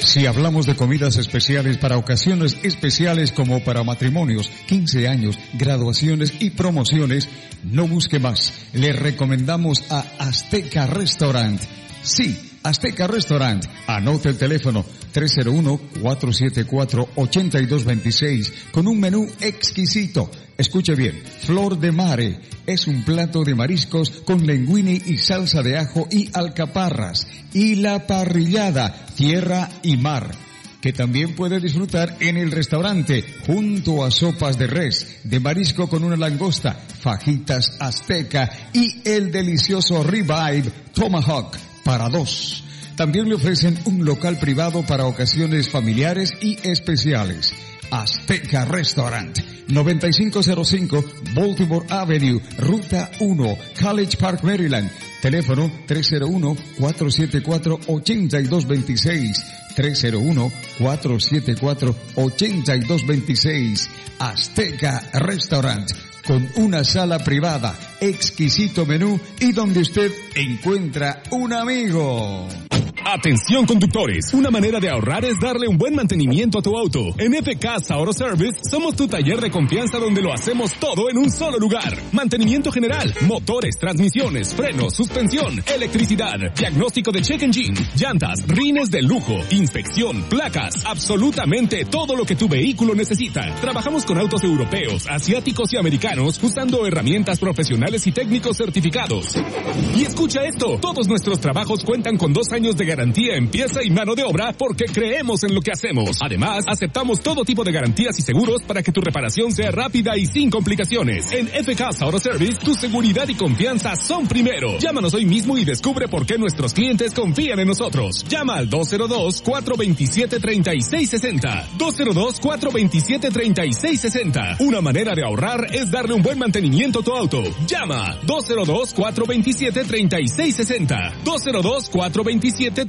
Si hablamos de comidas especiales para ocasiones especiales como para matrimonios, 15 años, graduaciones y promociones, no busque más. Le recomendamos a Azteca Restaurant. Sí, Azteca Restaurant. Anote el teléfono 301-474-8226 con un menú exquisito. Escuche bien, Flor de Mare es un plato de mariscos con linguine y salsa de ajo y alcaparras. Y la parrillada, tierra y mar, que también puede disfrutar en el restaurante junto a sopas de res, de marisco con una langosta, fajitas azteca y el delicioso ribeye tomahawk para dos. También le ofrecen un local privado para ocasiones familiares y especiales. Azteca Restaurant, 9505 Baltimore Avenue, Ruta 1, College Park, Maryland. Teléfono 301-474-8226. 301-474-8226. Azteca Restaurant, con una sala privada, exquisito menú y donde usted encuentra un amigo. Atención conductores, una manera de ahorrar es darle un buen mantenimiento a tu auto. En FK Auto Service somos tu taller de confianza donde lo hacemos todo en un solo lugar. Mantenimiento general, motores, transmisiones, frenos, suspensión, electricidad, diagnóstico de check engine, llantas, rines de lujo, inspección, placas, absolutamente todo lo que tu vehículo necesita. Trabajamos con autos europeos, asiáticos y americanos usando herramientas profesionales y técnicos certificados. Y escucha esto, todos nuestros trabajos cuentan con 2 años de garantía en pieza y mano de obra porque creemos en lo que hacemos. Además, aceptamos todo tipo de garantías y seguros para que tu reparación sea rápida y sin complicaciones. En FK Auto Service, tu seguridad y confianza son primero. Llámanos hoy mismo y descubre por qué nuestros clientes confían en nosotros. Llama al 202-427-3660. 202-427-3660. Una manera de ahorrar es darle un buen mantenimiento a tu auto. Llama 202-427-3660. 202-427-3660.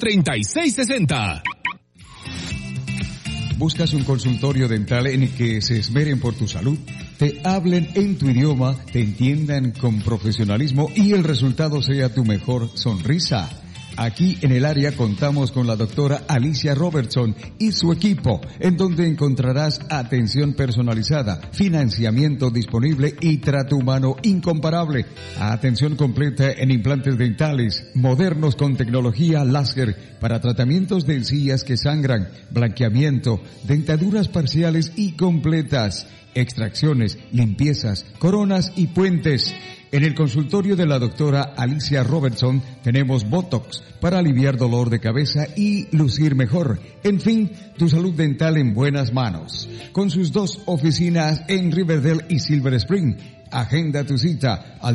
¿Buscas un consultorio dental en el que se esmeren por tu salud? Te hablen en tu idioma, te entiendan con profesionalismo y el resultado sea tu mejor sonrisa. Aquí en el área contamos con la doctora Alicia Robertson y su equipo, en donde encontrarás atención personalizada, financiamiento disponible y trato humano incomparable. Atención completa en implantes dentales, modernos con tecnología láser para tratamientos de encías que sangran, blanqueamiento, dentaduras parciales y completas, extracciones, limpiezas, coronas y puentes. En el consultorio de la doctora Alicia Robertson tenemos Botox para aliviar dolor de cabeza y lucir mejor. En fin, tu salud dental en buenas manos. Con sus 2 oficinas en Riverdale y Silver Spring. Agenda tu cita al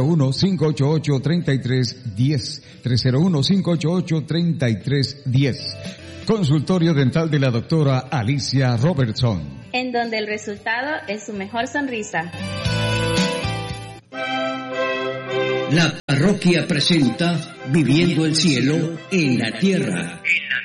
301-588-3310. 301-588-3310. Consultorio dental de la doctora Alicia Robertson. En donde el resultado es su mejor sonrisa. La parroquia presenta Viviendo el cielo en la tierra.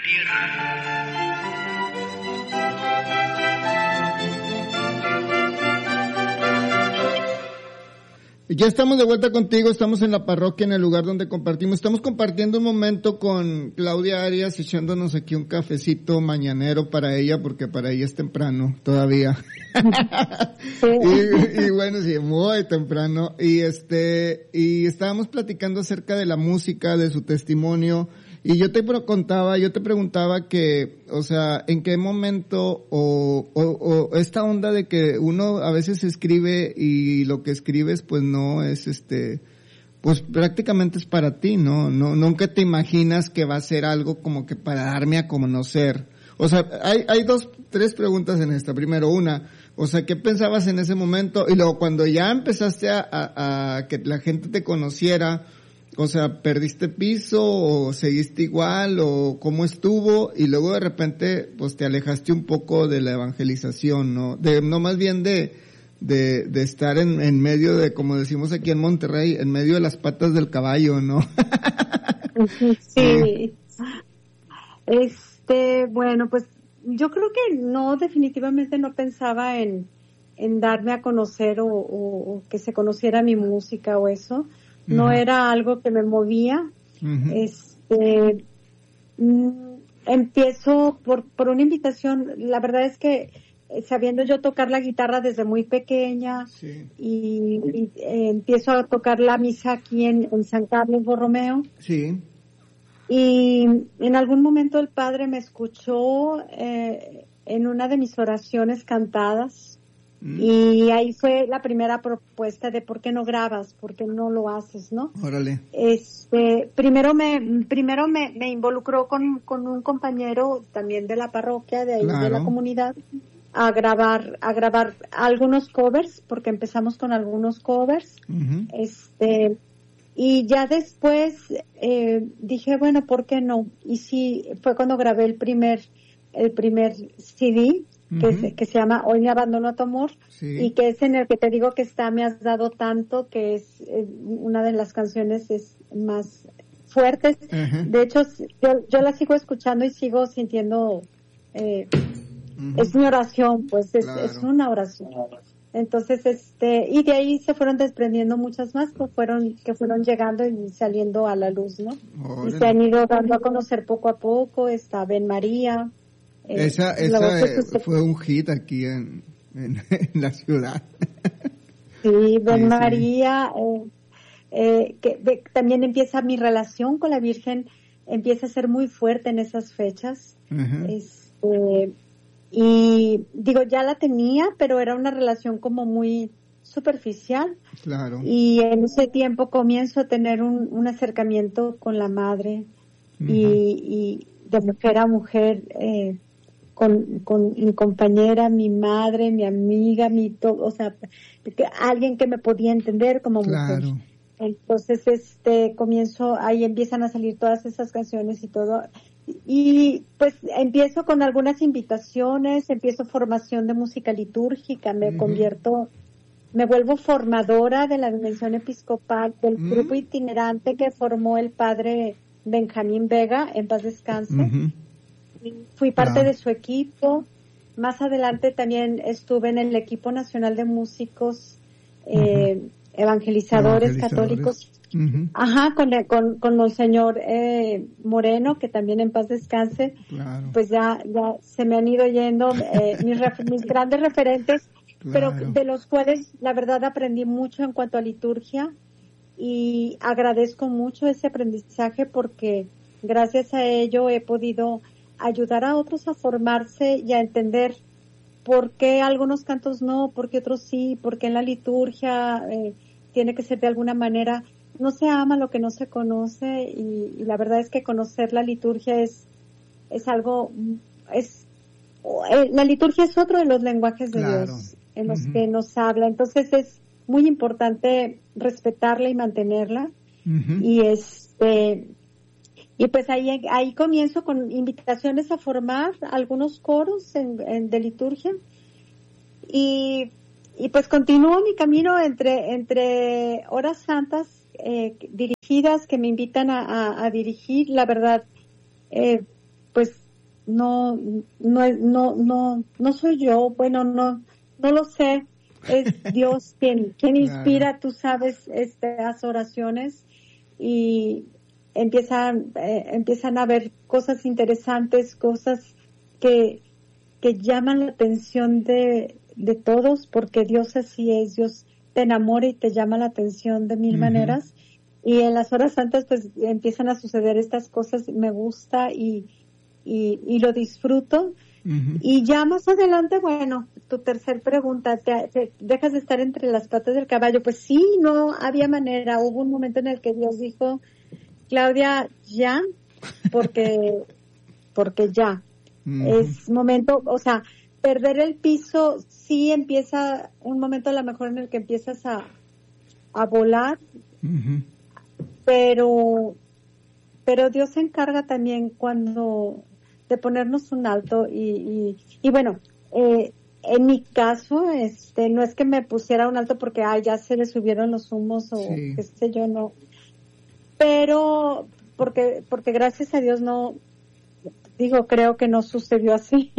Ya estamos de vuelta contigo, estamos en la parroquia, en el lugar donde compartimos. Estamos compartiendo un momento con Claudia Arias, echándonos aquí un cafecito mañanero para ella, porque para ella es temprano todavía. Sí. y bueno, sí, muy temprano. Y estábamos platicando acerca de la música, de su testimonio. Y yo te preguntaba que, o sea, en qué momento o esta onda de que uno a veces escribe y lo que escribes pues no es pues prácticamente es para ti, ¿no? Nunca te imaginas que va a ser algo como que para darme a conocer. O sea, hay 3 preguntas en esta. Primero, o sea, ¿qué pensabas en ese momento? Y luego cuando ya empezaste a que la gente te conociera, o sea, ¿perdiste piso o seguiste igual o cómo estuvo? Y luego de repente, pues te alejaste un poco de la evangelización, ¿no? Más bien de estar en medio de, como decimos aquí en Monterrey, en medio de las patas del caballo, ¿no? Sí. Bueno, pues yo creo que no, definitivamente no pensaba en darme a conocer o que se conociera mi música o eso. No era algo que me movía. empiezo por una invitación. La verdad es que sabiendo yo tocar la guitarra desde muy pequeña, Sí. y empiezo a tocar la misa aquí en San Carlos Borromeo. Sí. Y en algún momento el padre me escuchó en una de mis oraciones cantadas, y ahí fue la primera propuesta de ¿por qué no grabas? ¿Por qué no lo haces? ¿No? Órale. Primero me involucró con un compañero también de la parroquia, de ahí de la comunidad, a grabar algunos covers, porque empezamos con algunos covers. Uh-huh. Y ya después dije, bueno, ¿por qué no? Y sí, fue cuando grabé el primer CD, uh-huh, que se llama Hoy me abandono a tu amor, sí, y que es en el que te digo que me has dado tanto, que es una de las canciones más fuertes. Uh-huh. De hecho, yo la sigo escuchando y sigo sintiendo, uh-huh, es mi oración, pues claro, es una oración. Entonces, y de ahí se fueron desprendiendo muchas más que fueron llegando y saliendo a la luz, ¿no? ¡Órale! Y se han ido dando a conocer poco a poco. Está Ven María. Esa fue un hit aquí en la ciudad. Sí, Ven María. También empieza mi relación con la Virgen, empieza a ser muy fuerte en esas fechas. Uh-huh. Y digo, ya la tenía, pero era una relación como muy superficial. Claro. Y en ese tiempo comienzo a tener un acercamiento con la madre, uh-huh, y de mujer a mujer, con mi compañera, mi madre, mi amiga, o sea, alguien que me podía entender como mujer. Claro. Entonces, comienzo, ahí empiezan a salir todas esas canciones y todo. Y pues empiezo con algunas invitaciones, empiezo formación de música litúrgica, me vuelvo formadora de la dimensión episcopal del grupo itinerante que formó el padre Benjamín Vega, en paz descanse. Fui parte de su equipo. Más adelante también estuve en el equipo nacional de músicos evangelizadores católicos. Uh-huh. Ajá, con Monseñor Moreno, que también en paz descanse. Claro. Pues ya se me han ido yendo mis grandes referentes, claro, pero de los cuales la verdad aprendí mucho en cuanto a liturgia, y agradezco mucho ese aprendizaje porque gracias a ello he podido ayudar a otros a formarse y a entender por qué algunos cantos no, por qué otros sí, por qué en la liturgia tiene que ser de alguna manera. No se ama lo que no se conoce, y la verdad es que conocer la liturgia es algo, la liturgia es otro de los lenguajes de Dios en los que nos habla. Entonces es muy importante respetarla y mantenerla. Y y pues ahí comienzo con invitaciones a formar algunos coros de liturgia, y pues continúo mi camino entre horas santas dirigidas que me invitan a dirigir. La verdad, pues no soy yo, bueno, no lo sé, es Dios quien inspira, tú sabes, las oraciones, y empiezan a haber cosas interesantes, cosas que llaman la atención de todos, porque Dios así es, Dios te enamora y te llama la atención de mil maneras, y en las horas santas pues empiezan a suceder estas cosas. Me gusta y lo disfruto. Y ya más adelante, bueno, tu tercer pregunta, te dejas de estar entre las patas del caballo. Pues sí, no había manera. Hubo un momento en el que Dios dijo, Claudia, ya, porque ya es momento, o sea, perder el piso. Sí, empieza un momento a lo mejor en el que empiezas a volar, pero Dios se encarga también de ponernos un alto, y bueno, en mi caso, no es que me pusiera un alto porque ya se le subieron los humos o qué sé yo, no, pero porque gracias a Dios no, digo, creo que no sucedió así.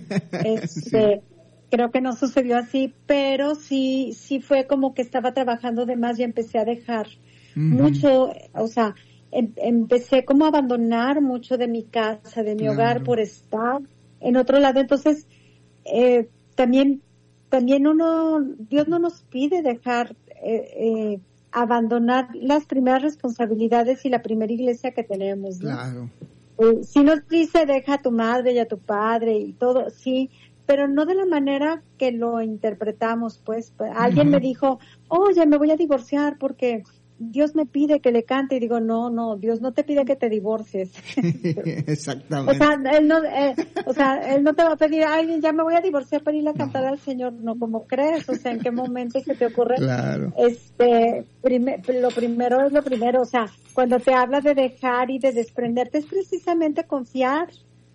Creo que no sucedió así, pero sí fue como que estaba trabajando de más y empecé a dejar mucho, o sea, empecé como a abandonar mucho de mi casa, de mi hogar, por estar en otro lado. Entonces, también Dios no nos pide dejar, abandonar las primeras responsabilidades y la primera iglesia que tenemos, ¿no? Claro. Sí nos dice, deja a tu madre y a tu padre y todo, sí, pero no de la manera que lo interpretamos, pues. Alguien me dijo, oye, me voy a divorciar porque Dios me pide que le cante, y digo, no, Dios no te pide que te divorcies. Exactamente. O sea, él no te va a pedir, ay, ya me voy a divorciar para ir a cantar al Señor, no, ¿cómo crees? O sea, ¿en qué momento se te ocurre? Claro. Lo primero es lo primero, o sea, cuando te habla de dejar y de desprenderte es precisamente confiar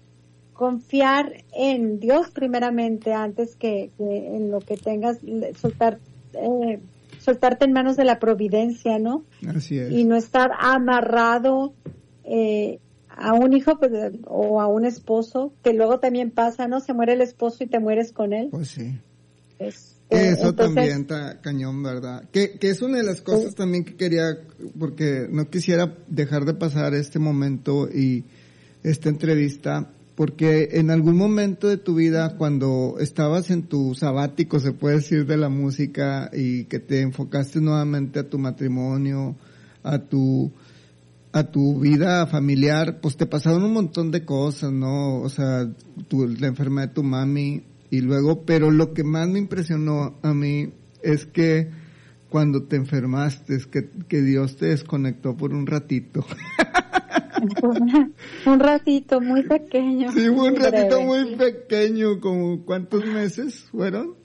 en Dios primeramente, antes que en lo que tengas, soltarte en manos de la providencia, ¿no? Así es. Y no estar amarrado a un hijo, pues, o a un esposo, que luego también pasa, ¿no? Se muere el esposo y te mueres con él. Pues sí. Eso entonces, también está cañón, ¿verdad? Que es una de las cosas también que quería, porque no quisiera dejar de pasar este momento y esta entrevista, porque en algún momento de tu vida, cuando estabas en tu sabático, se puede decir, de la música, y que te enfocaste nuevamente a tu matrimonio, a tu vida familiar, pues te pasaron un montón de cosas, ¿no? O sea, la enfermedad de tu mami, y luego, pero lo que más me impresionó a mí es que cuando te enfermaste, es que Dios te desconectó por un ratito. Un ratito muy pequeño. Sí, un ratito breve. muy pequeño, como ¿cuántos meses fueron?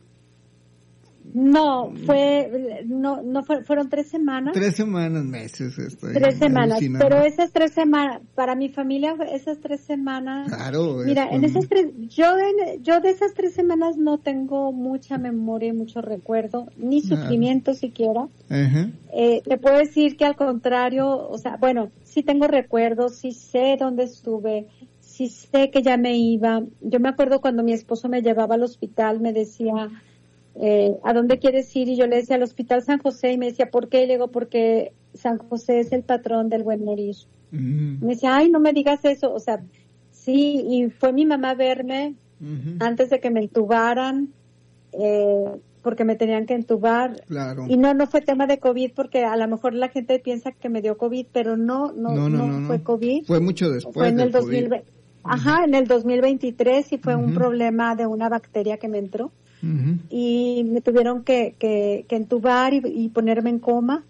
Fueron 3 semanas. 3 semanas, meses. 3 semanas, alucinando. pero esas 3 semanas, para mi familia, esas 3 semanas. Claro. Mira, en esas 3, yo de esas 3 semanas no tengo mucha memoria y mucho recuerdo, ni sufrimiento siquiera. Ajá. Te puedo decir que al contrario, o sea, bueno, sí tengo recuerdos, sí sé dónde estuve, sí sé que ya me iba. Yo me acuerdo cuando mi esposo me llevaba al hospital, me decía, ¿a dónde quieres ir? Y yo le decía, al Hospital San José, y me decía, ¿por qué? Y le digo, porque San José es el patrón del buen morir. Me decía, ay, no me digas eso, o sea, sí, y fue mi mamá a verme antes de que me entubaran, porque me tenían que entubar. Claro. Y no fue tema de COVID, porque a lo mejor la gente piensa que me dio COVID, pero no fue COVID. Fue mucho después. Fue en el del 2020. Ajá, en el 2023, y fue un problema de una bacteria que me entró. Y me tuvieron que entubar y ponerme en coma.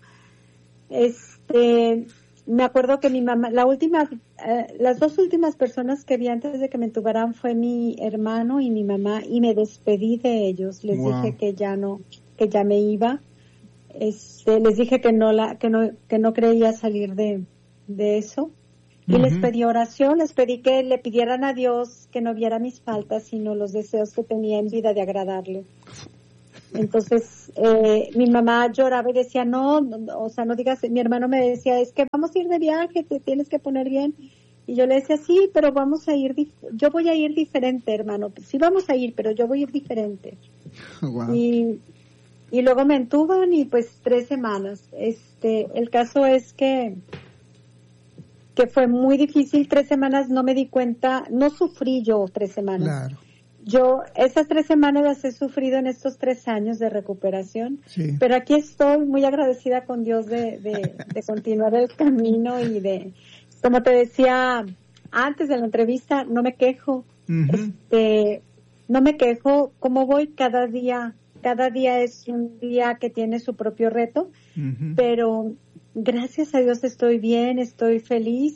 Me acuerdo que mi mamá, las 2 últimas personas que vi antes de que me entubaran fue mi hermano y mi mamá, y me despedí de ellos. Les dije que ya me iba. Les dije que no creía salir de eso. Y les pedí oración, les pedí que le pidieran a Dios que no viera mis faltas, sino los deseos que tenía en vida de agradarle. Entonces, mi mamá lloraba y decía, no, o sea, no digas, mi hermano me decía, es que vamos a ir de viaje, te tienes que poner bien. Y yo le decía, sí, pero vamos a ir, yo voy a ir diferente, hermano. Sí vamos a ir, pero yo voy a ir diferente. Wow. Y luego me entuban y pues 3 semanas. El caso es que fue muy difícil. 3 semanas no me di cuenta, no sufrí yo 3 semanas. Claro. Yo esas 3 semanas las he sufrido en estos 3 años de recuperación, Sí. pero aquí estoy muy agradecida con Dios de continuar el camino y como te decía antes de la entrevista, no me quejo. No me quejo. ¿Cómo voy? Cada día es un día que tiene su propio reto, pero gracias a Dios estoy bien, estoy feliz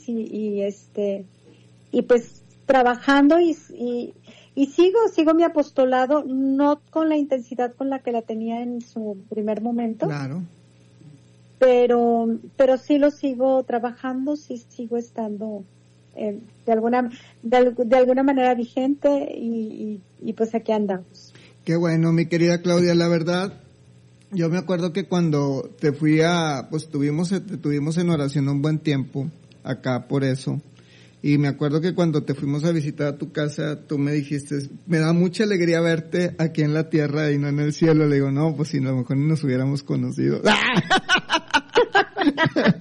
y pues trabajando y sigo mi apostolado, no con la intensidad con la que la tenía en su primer momento. Claro. Pero sí lo sigo trabajando, sí sigo estando de alguna manera vigente y pues aquí andamos. Qué bueno, mi querida Claudia, la verdad, yo me acuerdo que cuando te tuvimos en oración un buen tiempo acá por eso, y me acuerdo que cuando te fuimos a visitar a tu casa, tú me dijiste, me da mucha alegría verte aquí en la tierra y no en el cielo. Le digo, no, pues si a lo mejor ni nos hubiéramos conocido.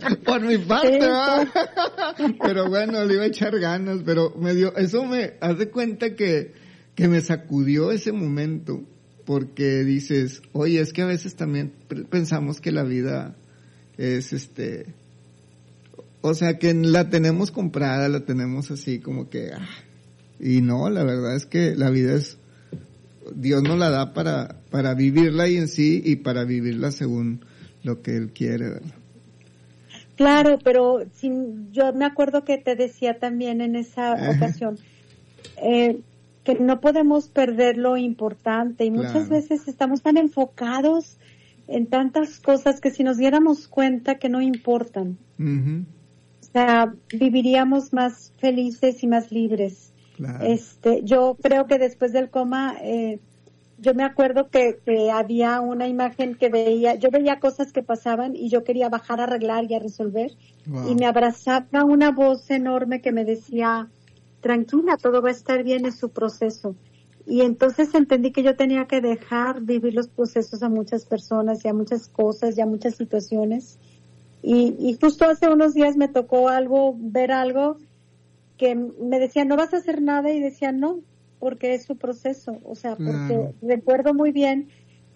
Por mi parte, pero bueno, le iba a echar ganas, pero eso me hace cuenta que me sacudió ese momento, porque dices, oye, es que a veces también pensamos que la vida es o sea, que la tenemos comprada, la tenemos así como que, y no, la verdad es que la vida Dios nos la da para vivirla y en sí, y para vivirla según lo que Él quiere, ¿verdad? Claro, pero yo me acuerdo que te decía también en esa ocasión, que no podemos perder lo importante, y muchas veces estamos tan enfocados en tantas cosas que si nos diéramos cuenta que no importan, o sea, viviríamos más felices y más libres. Claro. Yo creo que después del coma, yo me acuerdo que había una imagen yo veía cosas que pasaban y yo quería bajar a arreglar y a resolver, y me abrazaba una voz enorme que me decía, tranquila, todo va a estar bien, es su proceso. Y entonces entendí que yo tenía que dejar vivir los procesos a muchas personas y a muchas cosas y a muchas situaciones. Y justo hace unos días me tocó ver algo que me decía, no vas a hacer nada, y decía, no, porque es su proceso, o sea, porque recuerdo muy bien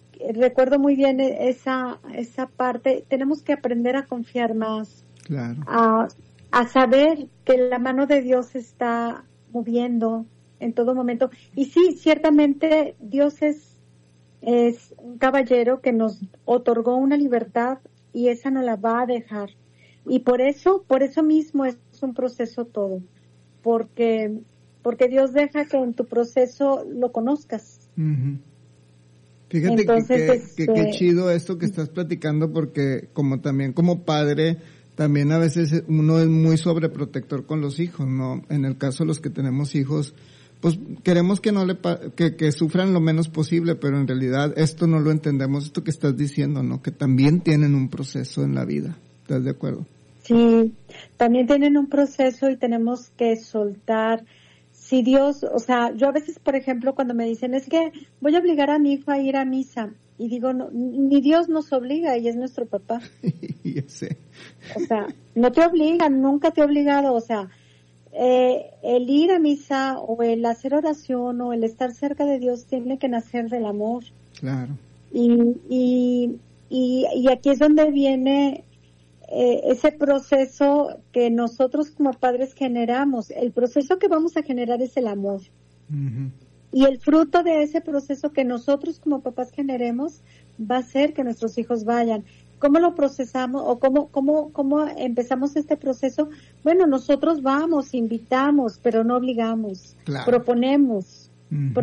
esa parte. Tenemos que aprender a confiar más, a saber que la mano de Dios está moviendo en todo momento. Y sí, ciertamente Dios es un caballero que nos otorgó una libertad, y esa no la va a dejar. Y por eso mismo es un proceso todo, porque Dios deja que en tu proceso lo conozcas. Fíjate. Entonces, que qué chido esto que estás platicando, porque como padre, también a veces uno es muy sobreprotector con los hijos, ¿no? En el caso de los que tenemos hijos, pues queremos que que sufran lo menos posible, pero en realidad esto no lo entendemos, esto que estás diciendo, ¿no? Que también tienen un proceso en la vida. ¿Estás de acuerdo? Sí, también tienen un proceso y tenemos que soltar. Si Dios, o sea, yo a veces, por ejemplo, cuando me dicen, es que voy a obligar a mi hijo a ir a misa, y digo, no, ni Dios nos obliga, y es nuestro papá. Ya sé. O sea, no te obligan, nunca te ha obligado, o sea, el ir a misa o el hacer oración o el estar cerca de Dios tiene que nacer del amor. Claro. Y aquí es donde viene ese proceso que nosotros como padres generamos. El proceso que vamos a generar es el amor. Y el fruto de ese proceso que nosotros como papás generemos va a ser que nuestros hijos vayan. ¿Cómo lo procesamos o cómo empezamos este proceso? Bueno, nosotros vamos, invitamos, pero no obligamos. Claro. Proponemos.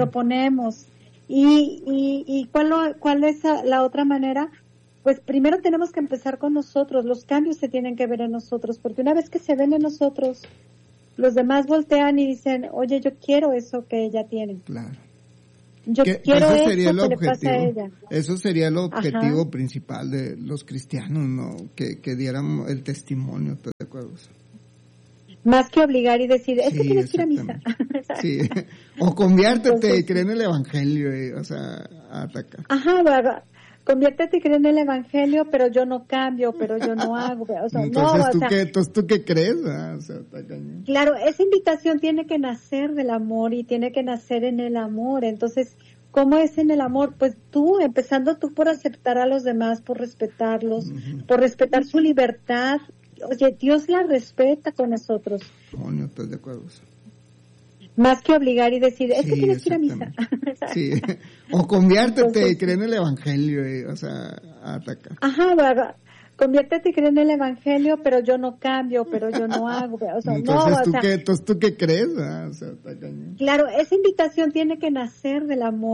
¿Y cuál es la otra manera? Pues primero tenemos que empezar con nosotros. Los cambios se tienen que ver en nosotros, porque una vez que se ven en nosotros, los demás voltean y dicen, oye, yo quiero eso que ella tiene. Claro. Yo quiero eso que le pasa a ella. Eso sería el objetivo principal de los cristianos, ¿no? Que dieran el testimonio, ¿te acuerdas? Más que obligar y decir, es que tienes que ir a misa. Sí. O conviértete y cree en el evangelio, o sea, ataca. Conviértete y cree en el evangelio, pero yo no cambio, pero yo no hago. O sea, entonces, ¿tú qué crees? O sea, claro, esa invitación tiene que nacer del amor y tiene que nacer en el amor. Entonces, ¿cómo es en el amor? Pues empezando tú por aceptar a los demás, por respetarlos, por respetar su libertad. Oye, Dios la respeta con nosotros. No estás de acuerdo. Más que obligar y decir, es que tienes que ir a misa. Sí. O conviértete y cree en el evangelio, o sea, ataca. Conviértete y cree en el evangelio, pero yo no cambio, pero yo no hago. O sea, entonces, ¿tú qué crees? O sea, claro, esa invitación tiene que nacer del amor.